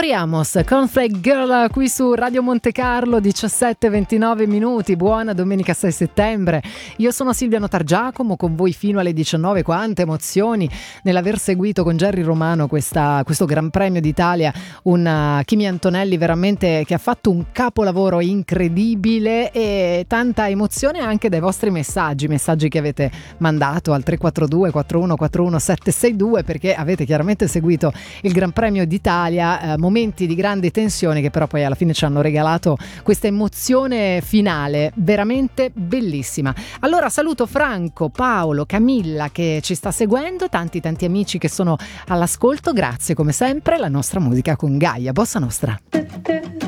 Tori Amos, Cornflake Girl qui su Radio Monte Carlo, 17:29 minuti. Buona domenica 6 settembre. Io sono Silvia Notargiacomo, con voi fino alle 19. Quante emozioni nell'aver seguito con Gerry Romano questo Gran Premio d'Italia. Un Kimi Antonelli veramente che ha fatto un capolavoro incredibile, e tanta emozione anche dai vostri messaggi che avete mandato al 342 4141 762, perché avete chiaramente seguito il Gran Premio d'Italia. Momenti di grande tensione che però poi alla fine ci hanno regalato questa emozione finale veramente bellissima. Allora saluto Franco, Paolo, Camilla che ci sta seguendo, tanti amici che sono all'ascolto. Grazie come sempre. La nostra musica con Gaia, Bossa Nostra.